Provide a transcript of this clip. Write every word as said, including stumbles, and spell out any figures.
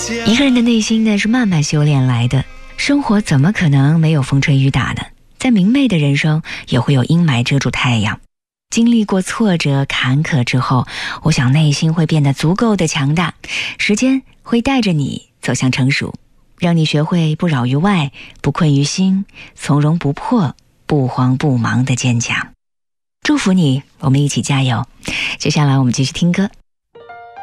一个人的内心呢，是慢慢修炼来的，生活怎么可能没有风吹雨打呢？在明媚的人生也会有阴霾遮住太阳。经历过挫折坎坷之后，我想内心会变得足够的强大，时间会带着你走向成熟，让你学会不扰于外，不困于心，从容不迫，不慌不忙的坚强。祝福你，我们一起加油。接下来我们继续听歌。